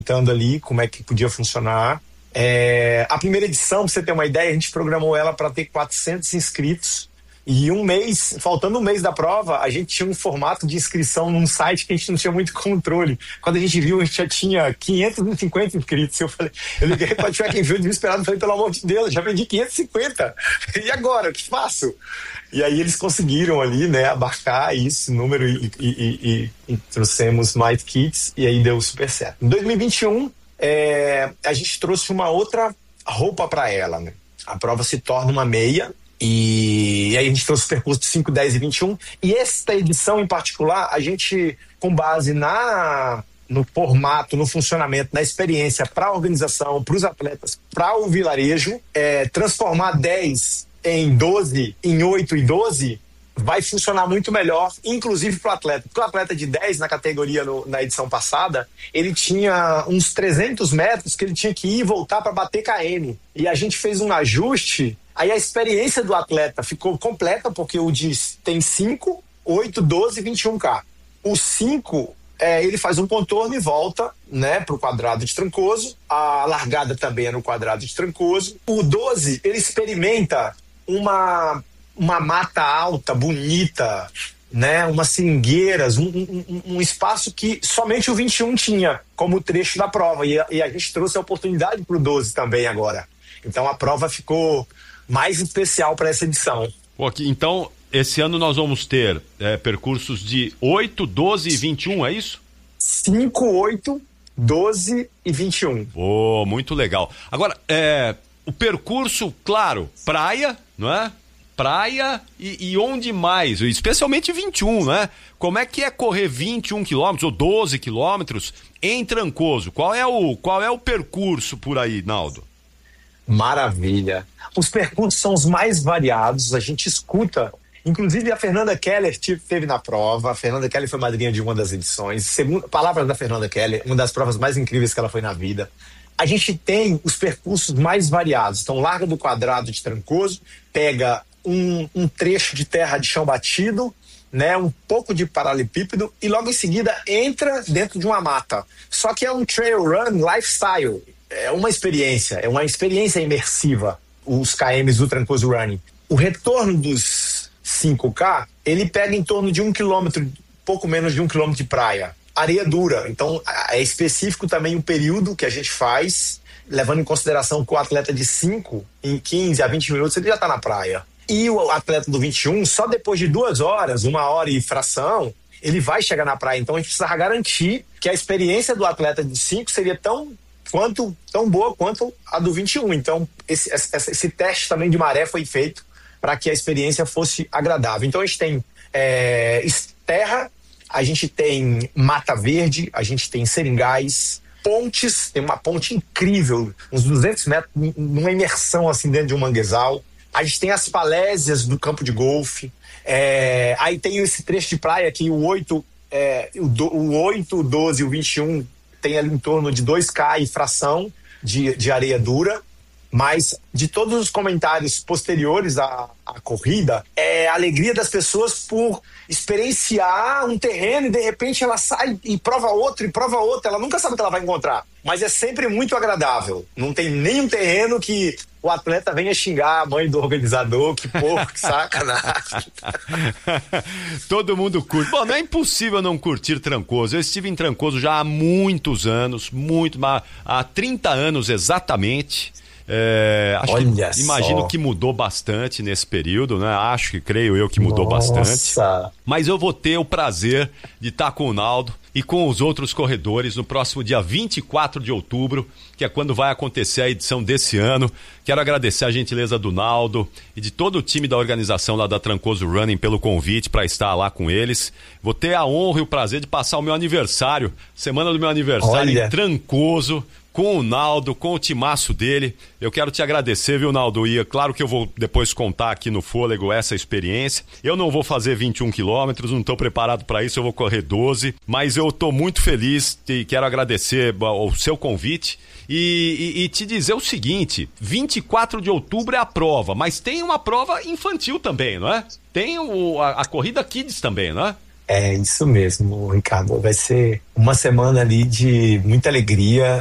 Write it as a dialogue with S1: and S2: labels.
S1: tentando ali como é que podia funcionar. A primeira edição, pra você ter uma ideia, a gente programou ela para ter 400 inscritos. E faltando um mês da prova, a gente tinha um formato de inscrição num site que a gente não tinha muito controle. Quando a gente viu, a gente já tinha 550 inscritos. Eu liguei para o Track and Field desesperado e falei, pelo amor de Deus, já vendi 550. E agora, o que faço? E aí eles conseguiram ali, né, abarcar esse número e trouxemos mais kits e aí deu super certo. Em 2021, a gente trouxe uma outra roupa para ela, né? A prova se torna uma meia e aí a gente trouxe o percurso de 5, 10 e 21. E esta edição em particular, a gente, com base no formato, no funcionamento, na experiência para a organização, para os atletas, para o vilarejo, transformar 10 em 12, em 8 e 12, vai funcionar muito melhor, inclusive para o atleta. Porque o atleta de 10 na categoria na edição passada, ele tinha uns 300 metros que ele tinha que ir e voltar para bater KM. E a gente fez um ajuste, aí a experiência do atleta ficou completa, porque o de tem 5, 8, 12 e 21K. O 5, ele faz um contorno e volta, né, para o quadrado de Trancoso. A largada também é no quadrado de Trancoso. O 12, ele experimenta uma mata alta, bonita, né? Umas seringueiras, um espaço que somente o 21 tinha como trecho da prova. E a gente trouxe a oportunidade para o 12 também agora. Então a prova ficou mais especial para essa edição.
S2: Então, esse ano nós vamos ter percursos de 8, 12 e 21, é isso?
S1: 5, 8, 12 e 21.
S2: Muito legal. Agora, o percurso, claro, praia, não é? Praia e onde mais? Especialmente 21, né? Como é que é correr 21 quilômetros ou 12 quilômetros em Trancoso? Qual é o percurso por aí, Naldo?
S1: Maravilha. Os percursos são os mais variados, a gente escuta. Inclusive a Fernanda Keller esteve na prova. A Fernanda Keller foi madrinha de uma das edições. Segundo palavras da Fernanda Keller, uma das provas mais incríveis que ela foi na vida. A gente tem os percursos mais variados. Então, larga do quadrado de Trancoso, pega um trecho de terra de chão batido, né, um pouco de paralelepípedo e logo em seguida entra dentro de uma mata. Só que é um trail run lifestyle. É uma experiência imersiva, os KMs do Trancoso Running. O retorno dos 5K, ele pega em torno de 1 quilômetro, pouco menos de 1 quilômetro de praia. Areia dura, então é específico também o período que a gente faz, levando em consideração que o atleta de 5, em 15 a 20 minutos, ele já está na praia. E o atleta do 21, só depois de 2 horas, 1 hora e fração, ele vai chegar na praia. Então a gente precisa garantir que a experiência do atleta de 5 seria tão boa quanto a do 21. Então esse teste também de maré foi feito para que a experiência fosse agradável. Então a gente tem terra, a gente tem mata verde, a gente tem seringais, pontes, tem uma ponte incrível, uns 200 metros, numa imersão assim dentro de um manguezal. A gente tem as falésias do campo de golfe. Aí tem esse trecho de praia que o 8, o 12 e o 21 tem ali em torno de 2K e fração de areia dura. Mas de todos os comentários posteriores à corrida, é a alegria das pessoas por experienciar um terreno e de repente ela sai e prova outro, ela nunca sabe o que ela vai encontrar, mas é sempre muito agradável. Não tem nenhum terreno que o atleta venha xingar a mãe do organizador, que porco, que sacanagem.
S2: Todo mundo curte. Bom, não é impossível não curtir Trancoso. Eu estive em Trancoso já há muitos anos, há 30 anos exatamente. Imagino que mudou bastante nesse período, né? Creio eu que mudou bastante. Mas eu vou ter o prazer de estar com o Naldo e com os outros corredores no próximo dia 24 de outubro, que é quando vai acontecer a edição desse ano. Quero agradecer a gentileza do Naldo e de todo o time da organização lá da Trancoso Running pelo convite para estar lá com eles. Vou ter a honra e o prazer de passar o meu aniversário, semana do meu aniversário, em Trancoso, com o Naldo, com o timaço dele. Eu quero te agradecer, viu, Naldo? E é claro que eu vou depois contar aqui no Fôlego essa experiência. Eu não vou fazer 21 quilômetros, não estou preparado para isso, eu vou correr 12, mas eu estou muito feliz e quero agradecer o seu convite e te dizer o seguinte: 24 de outubro é a prova, mas tem uma prova infantil também, não é? Tem a corrida Kids também, não é?
S1: É isso mesmo, Ricardo. Vai ser uma semana ali de muita alegria.